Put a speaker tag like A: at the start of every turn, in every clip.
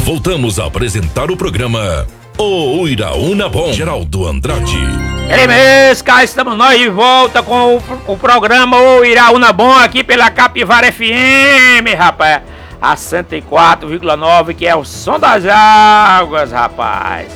A: Voltamos a apresentar o programa O Iraúna Bom, Geraldo Andrade.
B: Ele mesmo, cá estamos nós de volta com o programa O Iraúna Bom aqui pela Capivara FM, rapaz. A 104,9, que é o som das águas, rapaz.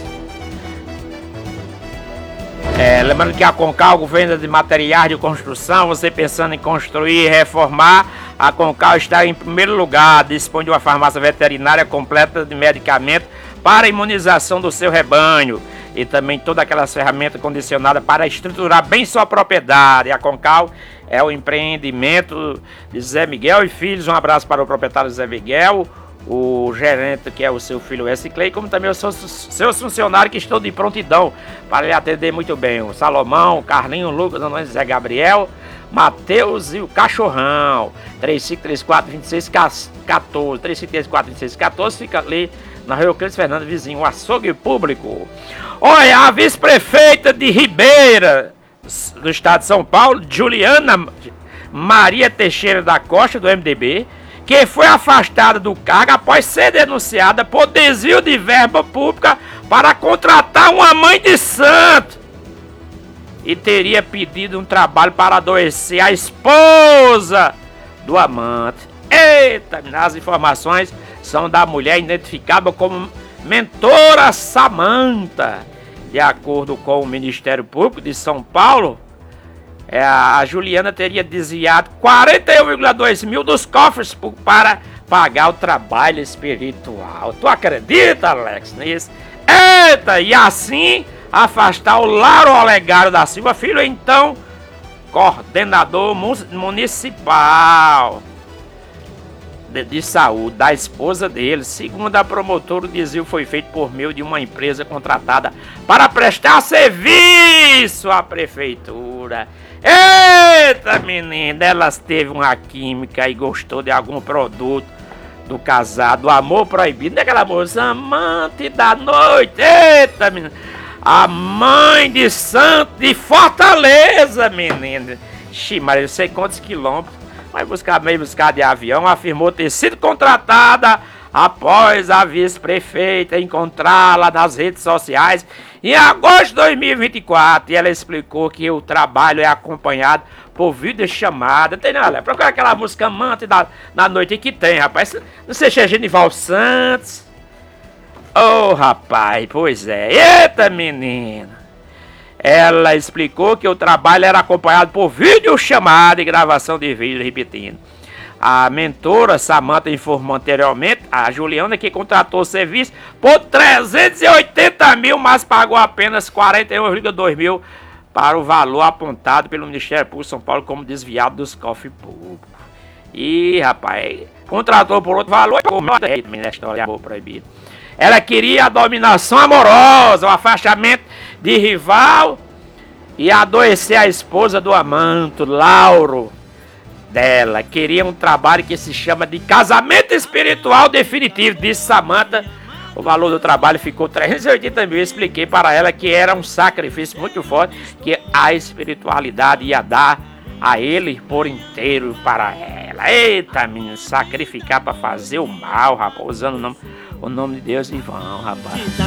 B: Lembrando que a Concal, venda de materiais de construção, você pensando em construir e reformar, a Concal está em primeiro lugar, dispõe de uma farmácia veterinária completa de medicamentos para a imunização do seu rebanho e também todas aquelas ferramentas condicionadas para estruturar bem sua propriedade. A Concal é o empreendimento de Zé Miguel e Filhos. Um abraço para o proprietário Zé Miguel, o gerente, que é o seu filho S. Clay, como também os seus funcionários que estão de prontidão para lhe atender muito bem. O Salomão, o Carlinho, o Lucas, o Zé Gabriel, Matheus e o Cachorrão. 3534-2614. 3534-2614 fica ali na Rio Cleiton Fernando, vizinho, o açougue público. Olha, a vice-prefeita de Ribeira, do estado de São Paulo, Juliana Maria Teixeira da Costa, do MDB, que foi afastada do cargo após ser denunciada por desvio de verba pública para contratar uma mãe de santo e teria pedido um trabalho para adoecer a esposa do amante. Eita, as informações são da mulher identificada como mentora Samanta. De acordo com o Ministério Público de São Paulo, a Juliana teria desviado 41,2 mil dos cofres para pagar o trabalho espiritual. Tu acredita, Alex, nisso? Eita, e assim afastar o Lauro Olegário da Silva Filho, então coordenador municipal de saúde da esposa dele. Segundo a promotora, o desvio foi feito por meio de uma empresa contratada para prestar serviço à prefeitura. Eita, menina, elas teve uma química e gostou de algum produto do casado, Amor Proibido, daquela moça amante da noite. Eita, menina, a mãe de santo de Fortaleza, menina. Mas eu sei quantos quilômetros. Vai buscar de avião, afirmou ter sido contratada após a vice-prefeita encontrá-la nas redes sociais em agosto de 2024. E ela explicou que o trabalho é acompanhado por videochamada. Tem nada, procura aquela música amante na noite que tem, rapaz. Não sei se é Genival Santos. Oh, rapaz, pois é. Eita, menina. Ela explicou que o trabalho era acompanhado por videochamada e gravação de vídeo, repetindo. A mentora Samanta informou anteriormente a Juliana que contratou o serviço por 380 mil, mas pagou apenas 41,2 mil para o valor apontado pelo Ministério Público de São Paulo como desviado dos cofres públicos. E, rapaz, contratou por outro valor, na história Amor Proibido. Ela queria a dominação amorosa, o afastamento de rival e adoecer a esposa do amante, Lauro, dela. Queria um trabalho que se chama de casamento espiritual definitivo, disse Samanta. O valor do trabalho ficou 380 mil. Expliquei para ela que era um sacrifício muito forte, que a espiritualidade ia dar a ele por inteiro para ela. Eita, menino, sacrificar para fazer o mal, rapaz, usando o nome de Deus em vão, rapaz.